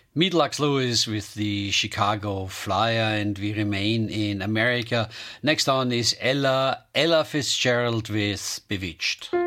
Meet Lux Lewis with the Chicago Flyer, and we remain in America. Next on is Ella Fitzgerald with Bewitched.